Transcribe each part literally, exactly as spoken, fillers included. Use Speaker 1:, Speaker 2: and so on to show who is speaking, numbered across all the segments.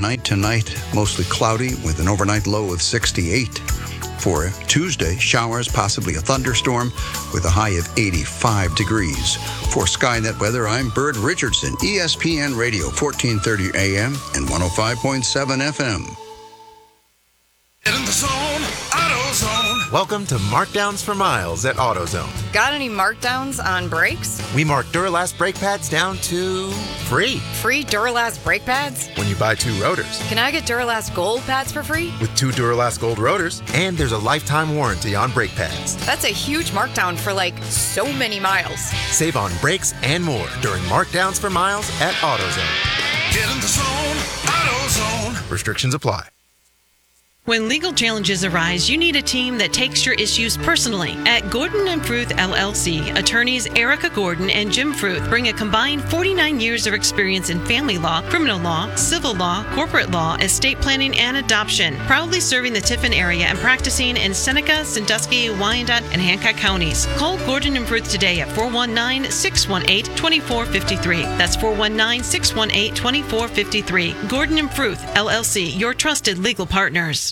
Speaker 1: night. Tonight, mostly cloudy with an overnight low of sixty-eight. For Tuesday, showers, possibly a thunderstorm with a high of eighty-five degrees. For Skynet Weather, I'm Bert Richardson, E S P N Radio, fourteen thirty A M and one oh five point seven F M.
Speaker 2: Get in the zone, AutoZone.
Speaker 3: Welcome to Markdowns for Miles at AutoZone.
Speaker 4: Got any markdowns on brakes?
Speaker 3: We mark Duralast brake pads down to free.
Speaker 4: Free Duralast brake pads?
Speaker 3: When you buy two rotors.
Speaker 4: Can I get Duralast Gold pads for free?
Speaker 3: With two Duralast Gold rotors, and there's a lifetime warranty on brake pads.
Speaker 4: That's a huge markdown for like so many miles.
Speaker 3: Save on brakes and more during Markdowns for Miles at AutoZone.
Speaker 2: Get in the zone, AutoZone.
Speaker 3: Restrictions apply.
Speaker 5: When legal challenges arise, you need a team that takes your issues personally. At Gordon and Fruth L L C, attorneys Erica Gordon and Jim Fruth bring a combined forty-nine years of experience in family law, criminal law, civil law, corporate law, estate planning, and adoption, proudly serving the Tiffin area and practicing in Seneca, Sandusky, Wyandotte, and Hancock counties. Call Gordon and Fruth today at four one nine, six one eight, two four five three. That's four one nine, six one eight, two four five three. Gordon and Fruth L L C, your trusted legal partners.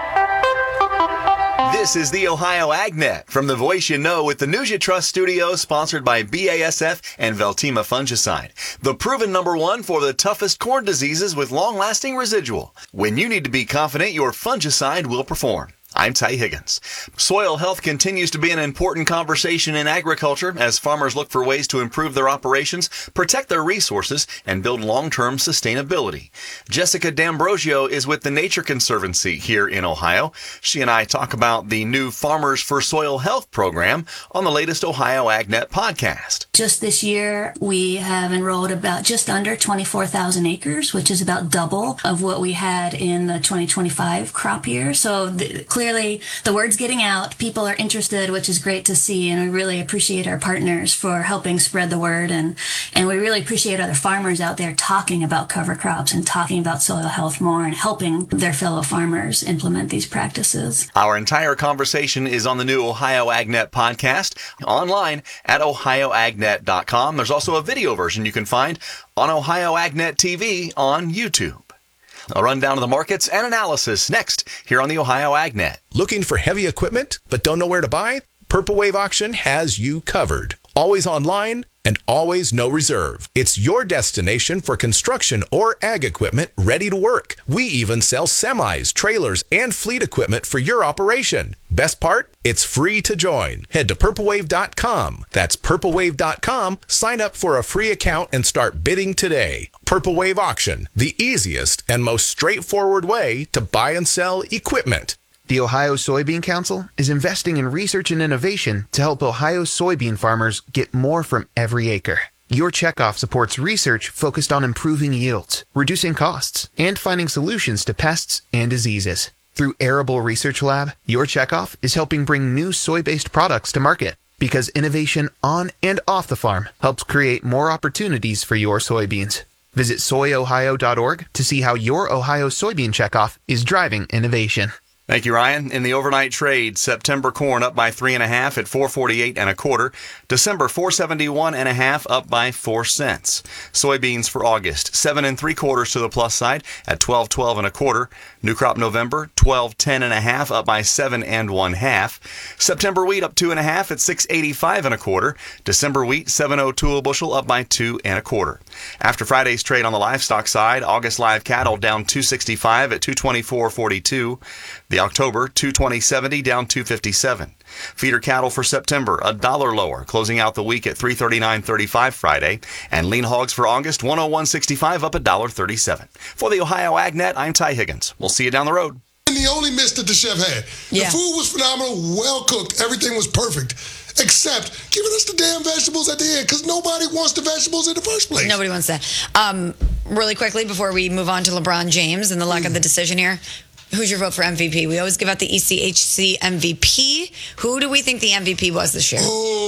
Speaker 6: This is the Ohio AgNet from the voice you know with the News You Trust studio, sponsored by B A S F and Veltima Fungicide, the proven number one for the toughest corn diseases with long-lasting residual. When you need to be confident your fungicide will perform. I'm Ty Higgins. Soil health continues to be an important conversation in agriculture as farmers look for ways to improve their operations, protect their resources, and build long-term sustainability. Jessica D'Ambrosio is with the Nature Conservancy here in Ohio. She and I talk about the new Farmers for Soil Health program on the latest Ohio AgNet podcast.
Speaker 7: Just this year, we have enrolled about just under twenty-four thousand acres, which is about double of what we had in the twenty twenty-five crop year. So the, clearly, the word's getting out. People are interested, which is great to see, and we really appreciate our partners for helping spread the word, and, and we really appreciate other farmers out there talking about cover crops and talking about soil health more and helping their fellow farmers implement these practices.
Speaker 6: Our entire conversation is on the new Ohio AgNet podcast, online at ohio agnet dot com. There's also a video version you can find on Ohio AgNet T V on YouTube. A rundown of the markets and analysis next here on the Ohio AgNet.
Speaker 8: Looking for heavy equipment but don't know where to buy? Purple Wave Auction has you covered. Always online and always no reserve. It's your destination for construction or ag equipment ready to work. We even sell semis, trailers, and fleet equipment for your operation. Best part? It's free to join. Head to purple wave dot com. That's purple wave dot com. Sign up for a free account and start bidding today. Purple Wave Auction, the easiest and most straightforward way to buy and sell equipment.
Speaker 9: The Ohio Soybean Council is investing in research and innovation to help Ohio soybean farmers get more from every acre. Your checkoff supports research focused on improving yields, reducing costs, and finding solutions to pests and diseases. Through Arable Research Lab, your checkoff is helping bring new soy-based products to market because innovation on and off the farm helps create more opportunities for your soybeans. Visit soy ohio dot org to see how your Ohio soybean checkoff is driving innovation.
Speaker 6: Thank you, Ryan. In the overnight trade, September corn up by three and a half at four forty-eight and a quarter. December four seventy-one and a half up by four cents. Soybeans for August, seven and three quarters to the plus side at twelve twelve and a quarter. New crop November, twelve ten and a half up by seven and one half. September wheat up two and a half at six eighty-five and a quarter. December wheat seven oh two a bushel up by two and a quarter. After Friday's trade on the livestock side, August live cattle down two sixty-five at two twenty-four forty-two. The October two twenty seventy down two fifty-seven. Feeder cattle for September a dollar lower, closing out the week at three thirty-nine thirty-five Friday, and lean hogs for August one oh one sixty-five up a dollar thirty-seven. For the Ohio AgNet, I'm Ty Higgins. We'll see you down the road.
Speaker 10: And the only miss that the chef had.
Speaker 4: Yeah.
Speaker 10: The food was phenomenal, well cooked, everything was perfect, except giving us the damn vegetables at the end, because nobody wants the vegetables in the first place.
Speaker 4: Nobody wants that. Um, really quickly, before we move on to LeBron James and the luck mm. of the decision here, who's your vote for M V P? We always give out the E C H C M V P. Who do we think the M V P was this year?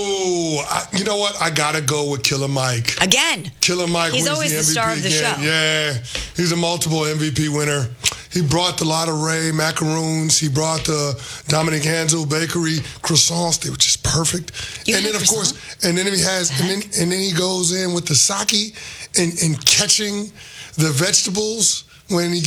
Speaker 10: Oh, I, you know what? I got to go with Killer Mike.
Speaker 4: Again.
Speaker 10: Killer Mike.
Speaker 4: He's always the, the star of the
Speaker 10: again.
Speaker 4: show.
Speaker 10: Yeah, he's a multiple M V P winner. He brought the Lotta Ray macaroons. He brought the Dominic Hansel Bakery croissants. They were just perfect.
Speaker 4: You
Speaker 10: and then, of
Speaker 4: croissant?
Speaker 10: course, and then he has, and then, and then he goes in with the sake and, and catching the vegetables when he